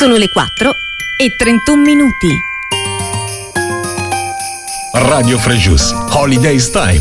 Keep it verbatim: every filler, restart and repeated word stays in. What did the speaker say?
Sono le quattro e trentuno minuti. Radio Frejus, Holiday Style.